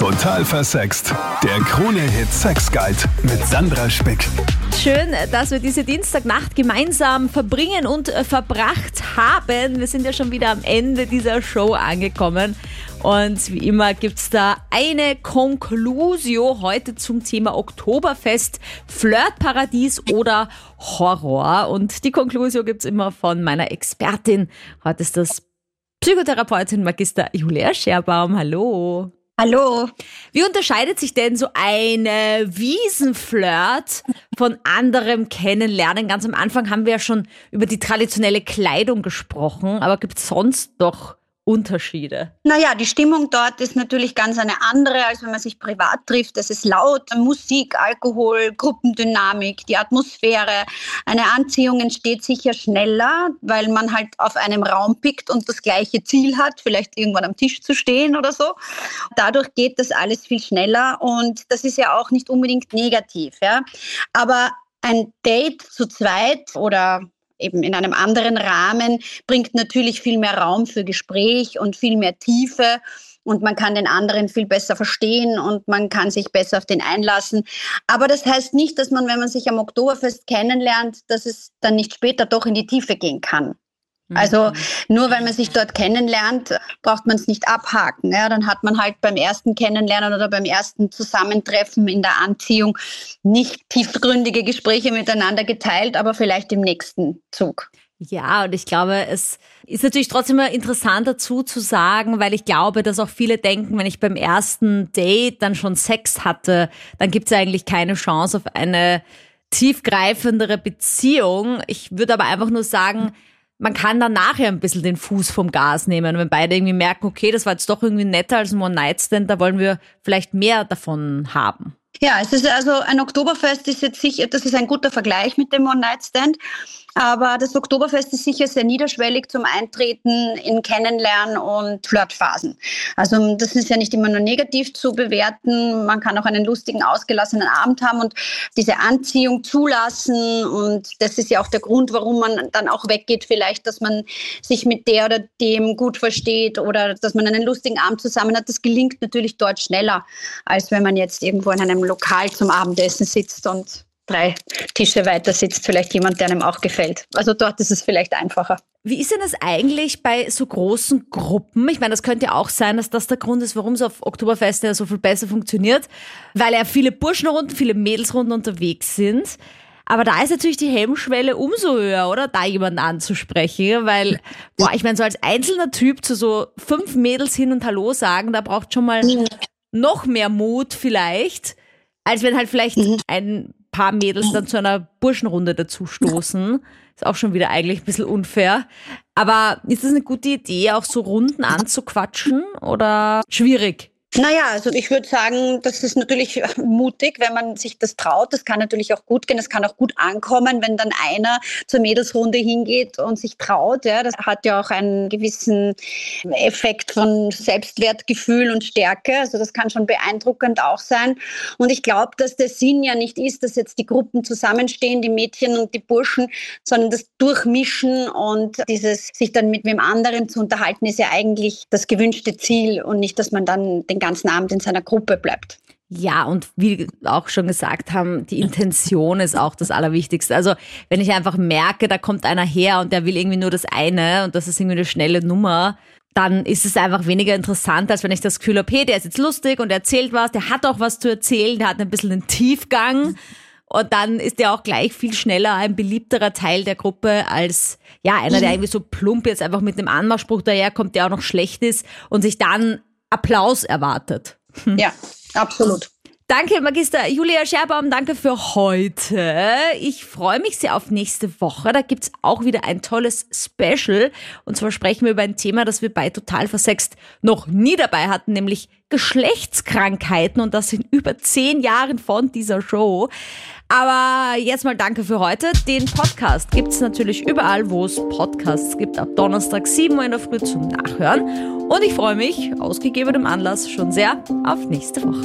Total versext. Der Krone-Hit Sex Guide mit Sandra Spick. Schön, dass wir diese Dienstagnacht gemeinsam verbringen und verbracht haben. Wir sind ja schon wieder am Ende dieser Show angekommen. Und wie immer gibt's da eine Conclusio heute zum Thema Oktoberfest, Flirtparadies oder Horror. Und die Conclusio gibt's immer von meiner Expertin. Heute ist das Psychotherapeutin Magister Julia Scherbaum. Hallo. Hallo. Wie unterscheidet sich denn so eine Wiesenflirt von anderem Kennenlernen? Ganz am Anfang haben wir ja schon über die traditionelle Kleidung gesprochen, aber gibt es sonst doch Unterschiede? Naja, die Stimmung dort ist natürlich ganz eine andere, als wenn man sich privat trifft. Es ist laut, Musik, Alkohol, Gruppendynamik, die Atmosphäre. Eine Anziehung entsteht sicher schneller, weil man halt auf einem Raum pickt und das gleiche Ziel hat, vielleicht irgendwann am Tisch zu stehen oder so. Dadurch geht das alles viel schneller und das ist ja auch nicht unbedingt negativ. Ja? Aber ein Date zu zweit oder eben in einem anderen Rahmen, bringt natürlich viel mehr Raum für Gespräch und viel mehr Tiefe und man kann den anderen viel besser verstehen und man kann sich besser auf den einlassen. Aber das heißt nicht, dass man, wenn man sich am Oktoberfest kennenlernt, dass es dann nicht später doch in die Tiefe gehen kann. Also nur weil man sich dort kennenlernt, braucht man es nicht abhaken. Ja, dann hat man halt beim ersten Kennenlernen oder beim ersten Zusammentreffen in der Anziehung nicht tiefgründige Gespräche miteinander geteilt, aber vielleicht im nächsten Zug. Ja, und ich glaube, es ist natürlich trotzdem immer interessant dazu zu sagen, weil ich glaube, dass auch viele denken, wenn ich beim ersten Date dann schon Sex hatte, dann gibt es eigentlich keine Chance auf eine tiefgreifendere Beziehung. Ich würde aber einfach nur sagen, man kann dann nachher ein bisschen den Fuß vom Gas nehmen, wenn beide irgendwie merken, okay, das war jetzt doch irgendwie netter als ein One-Night-Stand, da wollen wir vielleicht mehr davon haben. Ja, es ist also ein Oktoberfest ist jetzt sicher, das ist ein guter Vergleich mit dem One-Night-Stand, aber das Oktoberfest ist sicher sehr niederschwellig zum Eintreten in Kennenlernen und Flirtphasen. Also das ist ja nicht immer nur negativ zu bewerten, man kann auch einen lustigen, ausgelassenen Abend haben und diese Anziehung zulassen und das ist ja auch der Grund, warum man dann auch weggeht vielleicht, dass man sich mit der oder dem gut versteht oder dass man einen lustigen Abend zusammen hat. Das gelingt natürlich dort schneller, als wenn man jetzt irgendwo in einem Lokal zum Abendessen sitzt und 3 Tische weiter sitzt vielleicht jemand, der einem auch gefällt. Also dort ist es vielleicht einfacher. Wie ist denn das eigentlich bei so großen Gruppen? Ich meine, das könnte ja auch sein, dass das der Grund ist, warum es auf Oktoberfeste so viel besser funktioniert, weil ja viele Burschenrunden, viele Mädelsrunden unterwegs sind. Aber da ist natürlich die Hemmschwelle umso höher, oder? Da jemanden anzusprechen, weil, ich meine, so als einzelner Typ zu so 5 Mädels hin und Hallo sagen, da braucht schon mal noch mehr Mut vielleicht, als wenn halt vielleicht ein paar Mädels dann zu einer Burschenrunde dazu stoßen. Ist auch schon wieder eigentlich ein bisschen unfair. Aber ist das eine gute Idee, auch so Runden anzuquatschen oder schwierig? Naja, also ich würde sagen, das ist natürlich mutig, wenn man sich das traut. Das kann natürlich auch gut gehen, das kann auch gut ankommen, wenn dann einer zur Mädelsrunde hingeht und sich traut. Ja, das hat ja auch einen gewissen Effekt von Selbstwertgefühl und Stärke. Also das kann schon beeindruckend auch sein. Und ich glaube, dass der Sinn ja nicht ist, dass jetzt die Gruppen zusammenstehen, die Mädchen und die Burschen, sondern das Durchmischen und dieses sich dann mit wem anderen zu unterhalten, ist ja eigentlich das gewünschte Ziel und nicht, dass man dann den ganzen Abend in seiner Gruppe bleibt. Ja, und wie wir auch schon gesagt haben, die Intention ist auch das Allerwichtigste. Also wenn ich einfach merke, da kommt einer her und der will irgendwie nur das eine und das ist irgendwie eine schnelle Nummer, dann ist es einfach weniger interessant, als wenn ich das Gefühl habe, hey, der ist jetzt lustig und er erzählt was, der hat auch was zu erzählen, der hat ein bisschen einen Tiefgang und dann ist der auch gleich viel schneller ein beliebterer Teil der Gruppe als einer, der irgendwie so plump jetzt einfach mit einem Anmachspruch daherkommt, der auch noch schlecht ist und sich dann Applaus erwartet. Ja, absolut. Danke, Magister Julia Scherbaum, danke für heute. Ich freue mich sehr auf nächste Woche. Da gibt's auch wieder ein tolles Special. Und zwar sprechen wir über ein Thema, das wir bei Total versext noch nie dabei hatten, nämlich Geschlechtskrankheiten. Und das in über 10 Jahren von dieser Show. Aber jetzt mal danke für heute. Den Podcast gibt's natürlich überall, wo es Podcasts gibt. Ab Donnerstag 7 Uhr in der Früh zum Nachhören. Und ich freue mich, aus gegebenem Anlass, schon sehr auf nächste Woche.